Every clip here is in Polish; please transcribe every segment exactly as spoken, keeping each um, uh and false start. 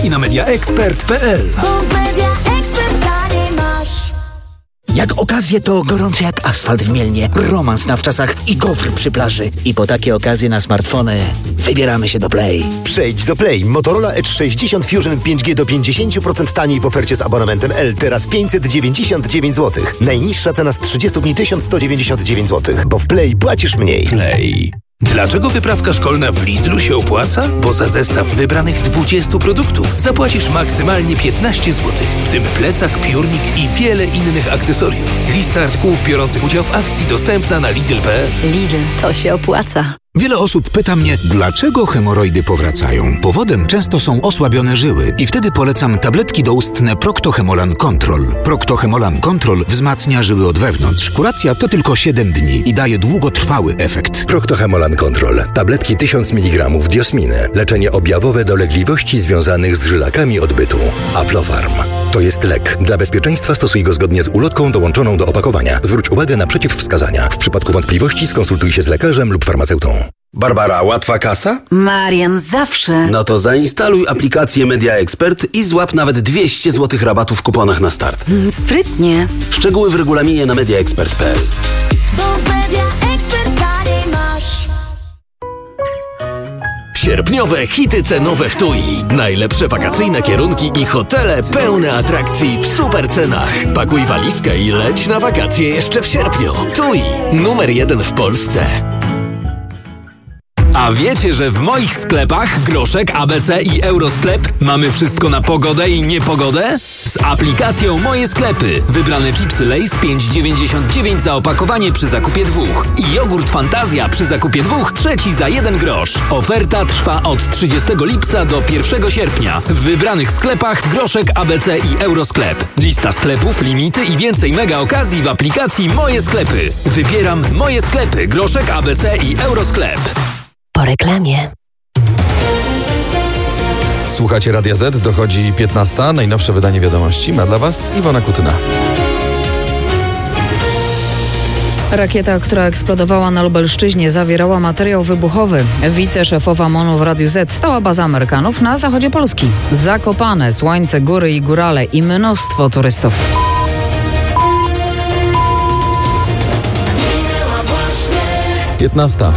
i na media expert kropka p l. Jak okazje to gorący jak asfalt w Mielnie, romans na wczasach i gofr przy plaży. I po takie okazje na smartfony wybieramy się do Play. Przejdź do Play. Motorola Edge sześćdziesiąt Fusion pięć G do pięćdziesiąt procent taniej w ofercie z abonamentem L. Teraz pięćset dziewięćdziesiąt dziewięć złotych. Najniższa cena z trzydziestu dni tysiąc sto dziewięćdziesiąt dziewięć złotych, bo w Play płacisz mniej. Play. Dlaczego wyprawka szkolna w Lidlu się opłaca? Bo za zestaw wybranych dwudziestu produktów zapłacisz maksymalnie piętnaście złotych, w tym plecak, piórnik i wiele innych akcesoriów. Lista artykułów biorących udział w akcji dostępna na lidl kropka p l. Lidl, to się opłaca. Wiele osób pyta mnie, dlaczego hemoroidy powracają. Powodem często są osłabione żyły i wtedy polecam tabletki doustne Procto-Hemolan Control. Procto-Hemolan Control wzmacnia żyły od wewnątrz. Kuracja to tylko siedem dni i daje długotrwały efekt. Procto-Hemolan Control. Tabletki tysiąc miligramów diosminy. Leczenie objawowe dolegliwości związanych z żylakami odbytu. Aflofarm. To jest lek. Dla bezpieczeństwa stosuj go zgodnie z ulotką dołączoną do opakowania. Zwróć uwagę na przeciwwskazania. W przypadku wątpliwości skonsultuj się z lekarzem lub farmaceutą. Barbara, łatwa kasa? Marian, zawsze. No to zainstaluj aplikację Media Expert i złap nawet dwieście złotych rabatu w kuponach na start. Mm, sprytnie. Szczegóły w regulaminie na media expert kropka p l. Sierpniowe hity cenowe w TUI. Najlepsze wakacyjne kierunki i hotele pełne atrakcji w super cenach. Pakuj walizkę i leć na wakacje jeszcze w sierpniu. TUI, numer jeden w Polsce. A wiecie, że w moich sklepach Groszek, A B C i Eurosklep mamy wszystko na pogodę i niepogodę? Z aplikacją Moje Sklepy. Wybrane chipsy Lay's pięć dziewięćdziesiąt dziewięć za opakowanie przy zakupie dwóch. I jogurt Fantazja przy zakupie dwóch, trzeci za jeden grosz. Oferta trwa od trzydziestego lipca do pierwszego sierpnia. W wybranych sklepach Groszek, A B C i Eurosklep. Lista sklepów, limity i więcej mega okazji w aplikacji Moje Sklepy. Wybieram Moje Sklepy, Groszek, A B C i Eurosklep. Po reklamie. Słuchacie Radia Z, dochodzi piętnasta, najnowsze wydanie wiadomości. Ma dla Was Iwona Kutyna. Rakieta, która eksplodowała na Lubelszczyźnie, zawierała materiał wybuchowy. Wiceszefowa MONU w Radiu Z: stała baza Amerykanów na zachodzie Polski. Zakopane, Słońce, góry i górale i mnóstwo turystów. piętnasta.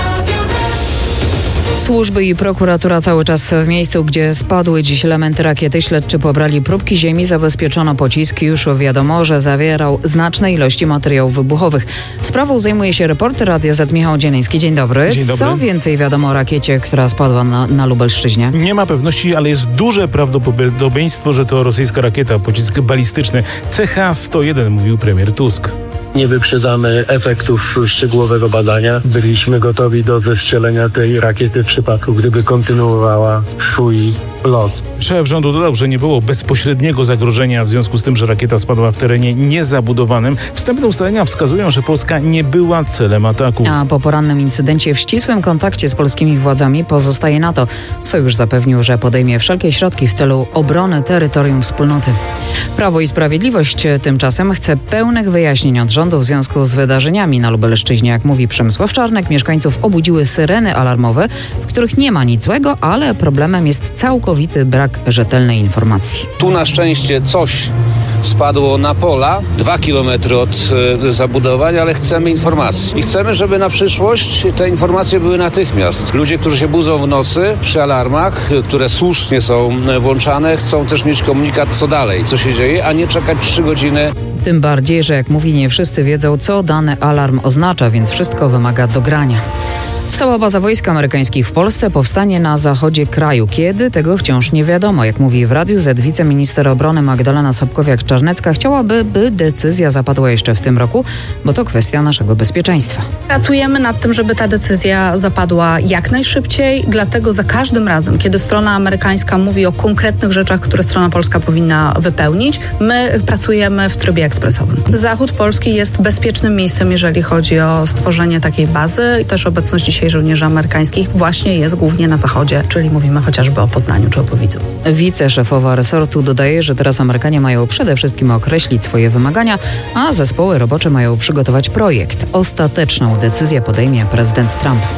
Służby i prokuratura cały czas w miejscu, gdzie spadły dziś elementy rakiety. Śledczy pobrali próbki ziemi, zabezpieczono pocisk. Już wiadomo, że zawierał znaczne ilości materiałów wybuchowych. Sprawą zajmuje się reporter Radia Z Michał Dzieleński. Dzień dobry. Dzień dobry. Co więcej wiadomo o rakiecie, która spadła na, na Lubelszczyźnie? Nie ma pewności, ale jest duże prawdopodobieństwo, że to rosyjska rakieta, pocisk balistyczny C H sto jeden, mówił premier Tusk. Nie wyprzedzamy efektów szczegółowego badania. Byliśmy gotowi do zestrzelenia tej rakiety w przypadku, gdyby kontynuowała swój lot. Szef rządu dodał, że nie było bezpośredniego zagrożenia w związku z tym, że rakieta spadła w terenie niezabudowanym. Wstępne ustalenia wskazują, że Polska nie była celem ataku. A po porannym incydencie w ścisłym kontakcie z polskimi władzami pozostaje NATO. Sojusz zapewnił, że podejmie wszelkie środki w celu obrony terytorium wspólnoty. Prawo i Sprawiedliwość tymczasem chce pełnych wyjaśnień od rządu w związku z wydarzeniami na Lubelszczyźnie. Jak mówi Przemysław Czarnek, mieszkańców obudziły syreny alarmowe, w których nie ma nic złego, ale problemem jest całkowity brak rzetelnej informacji. Tu na szczęście coś spadło na pola, dwa kilometry od y, zabudowań, ale chcemy informacji. I chcemy, żeby na przyszłość te informacje były natychmiast. Ludzie, którzy się budzą w nocy przy alarmach, y, które słusznie są y, włączane, chcą też mieć komunikat, co dalej, co się dzieje, a nie czekać trzy godziny. Tym bardziej, że jak mówi, nie wszyscy wiedzą, co dany alarm oznacza, więc wszystko wymaga dogrania. Stała baza wojsk amerykańskich w Polsce powstanie na zachodzie kraju. Kiedy? Tego wciąż nie wiadomo. Jak mówi w Radiu Z wiceminister obrony Magdalena Sapkowiak-Czarnecka, chciałaby, by decyzja zapadła jeszcze w tym roku, bo to kwestia naszego bezpieczeństwa. Pracujemy nad tym, żeby ta decyzja zapadła jak najszybciej, dlatego za każdym razem, kiedy strona amerykańska mówi o konkretnych rzeczach, które strona polska powinna wypełnić, my pracujemy w trybie ekspresowym. Zachód Polski jest bezpiecznym miejscem, jeżeli chodzi o stworzenie takiej bazy i też obecność dzisiaj żołnierzy amerykańskich właśnie jest głównie na zachodzie, czyli mówimy chociażby o Poznaniu czy o Powidzu. Wiceszefowa resortu dodaje, że teraz Amerykanie mają przede wszystkim określić swoje wymagania, a zespoły robocze mają przygotować projekt. Ostateczną decyzję podejmie prezydent Trump.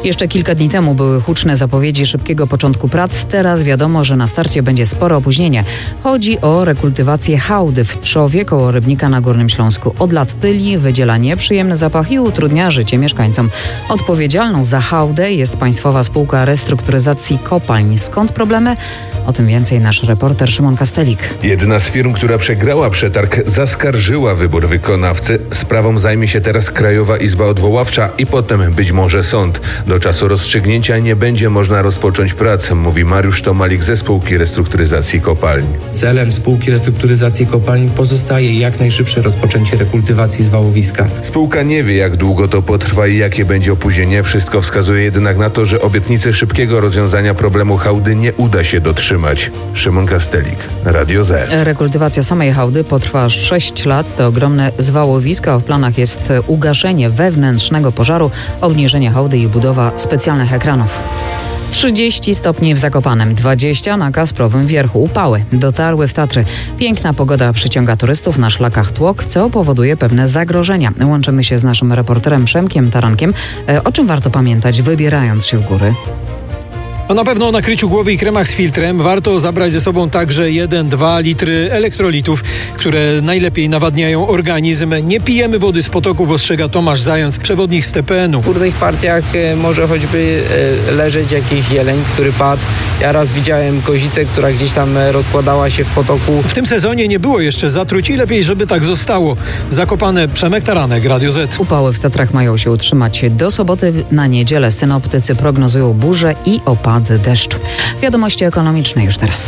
Jeszcze kilka dni temu były huczne zapowiedzi szybkiego początku prac. Teraz wiadomo, że na starcie będzie spore opóźnienie. Chodzi o rekultywację hałdy w Pszowie koło Rybnika na Górnym Śląsku. Od lat pyli, wydziela nieprzyjemny zapach i utrudnia życie mieszkańcom. Odpowiedzialną za hałdę jest Państwowa Spółka Restrukturyzacji Kopalń. Skąd problemy? O tym więcej nasz reporter Szymon Kastelik. Jedna z firm, która przegrała przetarg, zaskarżyła wybór wykonawcy. Sprawą zajmie się teraz Krajowa Izba Odwoławcza i potem być może sąd. Do czasu rozstrzygnięcia nie będzie można rozpocząć prac, mówi Mariusz Tomalik ze Spółki Restrukturyzacji Kopalń. Celem Spółki Restrukturyzacji Kopalń pozostaje jak najszybsze rozpoczęcie rekultywacji zwałowiska. Spółka nie wie, jak długo to potrwa i jakie będzie opóźnienie. Wszystko wskazuje jednak na to, że obietnicy szybkiego rozwiązania problemu hałdy nie uda się dotrzymać. Szymon Kastelik, Radio Z. Rekultywacja samej hałdy potrwa sześć lat. To ogromne zwałowisko. W planach jest ugaszenie wewnętrznego pożaru, obniżenie hałdy i budowa specjalnych ekranów. trzydzieści stopni w Zakopanem, dwadzieścia na Kasprowym Wierchu. Upały dotarły w Tatry. Piękna pogoda przyciąga turystów, na szlakach tłok, co powoduje pewne zagrożenia. Łączymy się z naszym reporterem Przemkiem Tarankiem. O czym warto pamiętać, wybierając się w góry? A na pewno o nakryciu głowy i kremach z filtrem. Warto zabrać ze sobą także jeden do dwóch litry elektrolitów, które najlepiej nawadniają organizm. Nie pijemy wody z potoków, ostrzega Tomasz Zając, przewodnik z T P N u. W górnych partiach może choćby leżeć jakiś jeleń, który padł. Ja raz widziałem kozicę, która gdzieś tam rozkładała się w potoku. W tym sezonie nie było jeszcze zatruć i lepiej, żeby tak zostało. Zakopane, Przemek Taranek, Radio Z. Upały w Tatrach mają się utrzymać do soboty. Na niedzielę synoptycy prognozują burze i opady deszczu. Wiadomości ekonomiczne już teraz.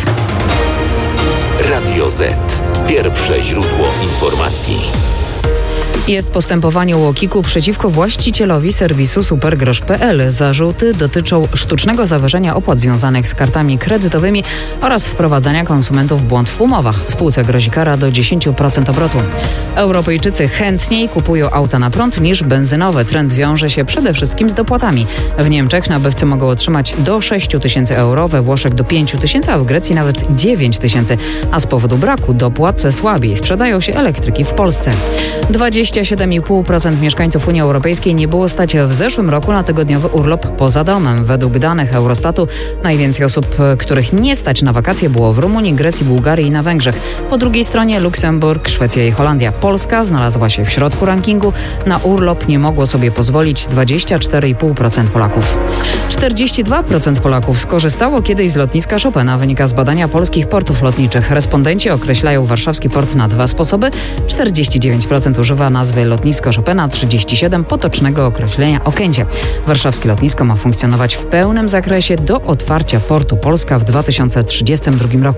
Radio Z. Pierwsze źródło informacji. Jest postępowanie u UOKiK-u przeciwko właścicielowi serwisu supergrosz kropka p l. Zarzuty dotyczą sztucznego zawyżenia opłat związanych z kartami kredytowymi oraz wprowadzania konsumentów w błąd w umowach. Spółce grozi kara do dziesięć procent obrotu. Europejczycy chętniej kupują auta na prąd niż benzynowe. Trend wiąże się przede wszystkim z dopłatami. W Niemczech nabywcy mogą otrzymać do sześć tysięcy euro, we Włoszech do pięć tysięcy, a w Grecji nawet dziewięć tysięcy. A z powodu braku dopłat słabiej sprzedają się elektryki w Polsce. dwadzieścia siedem i pół procent mieszkańców Unii Europejskiej nie było stać w zeszłym roku na tygodniowy urlop poza domem. Według danych Eurostatu najwięcej osób, których nie stać na wakacje, było w Rumunii, Grecji, Bułgarii i na Węgrzech. Po drugiej stronie Luksemburg, Szwecja i Holandia. Polska znalazła się w środku rankingu. Na urlop nie mogło sobie pozwolić dwadzieścia cztery i pół procent Polaków. czterdzieści dwa procent Polaków skorzystało kiedyś z lotniska Chopina, wynika z badania polskich portów lotniczych. Respondenci określają warszawski port na dwa sposoby. czterdzieści dziewięć procent używa nazwy lotnisko Chopina, trzydzieści siedem procent potocznego określenia Okęcie. Warszawskie lotnisko ma funkcjonować w pełnym zakresie do otwarcia portu Polska w dwa tysiące trzydziestym drugim roku.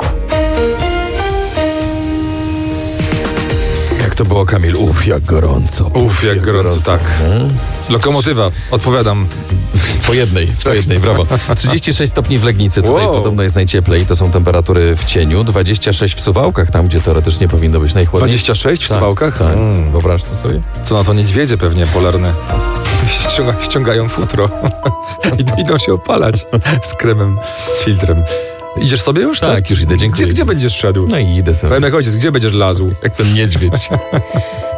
Jak to było, Kamil? Uf, jak gorąco. Uf, Uf jak, jak gorąco, gorąco, tak. Hmm? Lokomotywa, odpowiadam. Po jednej, po jednej, brawo. trzydzieści sześć stopni w Legnicy, tutaj wow. Podobno jest najcieplej, to są temperatury w cieniu. dwadzieścia sześć w Suwałkach, tam gdzie teoretycznie powinno być najchłodniej. dwadzieścia sześć w tak, Suwałkach? Tak, hmm. Wyobraź to sobie. Co na to niedźwiedzie pewnie polarne. Ściąga, ściągają futro. Idą się opalać z kremem, z filtrem. Idziesz sobie już? Tak, tak? już idę, dziękuję. Gdzie, gdzie będziesz szedł? No i idę sobie. Powiem jak ojciec, gdzie będziesz lazł? Jak ten niedźwiedź.